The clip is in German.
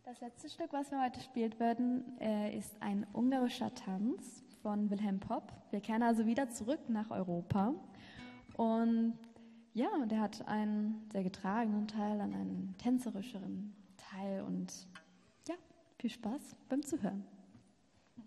Das letzte Stück, was wir heute spielen werden, ist ein ungarischer Tanz von Wilhelm Popp. Wir kehren also wieder zurück nach Europa. Und ja, der hat einen sehr getragenen Teil, einen tänzerischeren Teil. Und ja, viel Spaß beim Zuhören.